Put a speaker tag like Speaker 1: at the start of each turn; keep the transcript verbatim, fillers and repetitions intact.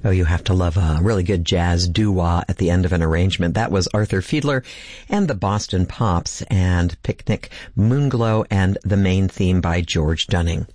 Speaker 1: Oh, you have to love a really good jazz doo-wah at the end of an arrangement. That was Arthur Fiedler and the Boston Pops and Picnic, Moonglow, and the main theme by George Dunning.